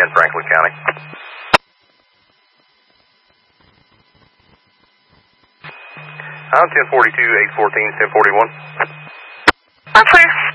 in Franklin County. I'm 1042, 814, 1041. Clear.